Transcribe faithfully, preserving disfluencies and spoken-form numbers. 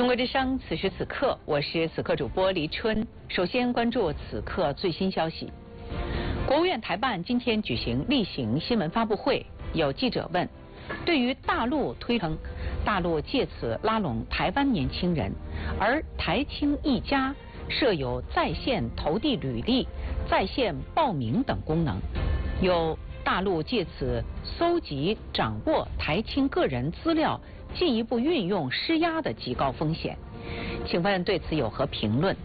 中国之声，此时此刻，我是此刻主播黎春。首先关注此刻最新消息。国务院台办今天举行例行新闻发布会，有记者问：对于大陆推称大陆借此拉拢台湾年轻人，而台青一家设有在线投递履历、在线报名等功能，有大陆借此搜集、掌握台青个人资料，进一步运用施压的极高风险。请问对此有何评论？